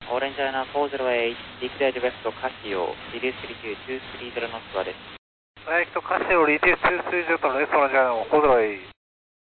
Orange China 408, declared west to Casio, reduce 32, 230 knots です。 West Casio, reduce 230 to West Orange China 408.